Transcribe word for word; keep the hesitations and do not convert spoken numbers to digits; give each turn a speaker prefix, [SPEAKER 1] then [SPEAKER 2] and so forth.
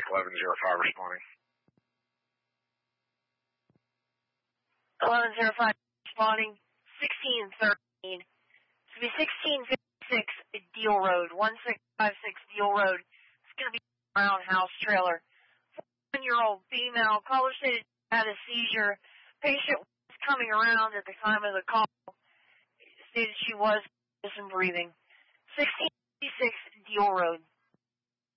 [SPEAKER 1] eleven oh five responding.
[SPEAKER 2] eleven oh five responding, sixteen thirteen. It's going to be sixteen fifty-six Deal Road, one six five six Deal Road. It's going to be a roundhouse trailer. fourteen-year-old female, caller stated had a seizure. Patient was coming around at the time of the call. Stated she was missing breathing. sixteen fifty-six Deal Road.